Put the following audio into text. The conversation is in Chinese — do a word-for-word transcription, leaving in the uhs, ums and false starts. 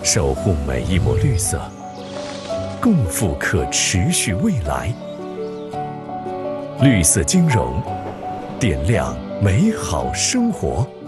守护每一抹绿色，共赴可持续未来。绿色金融，点亮美好生活。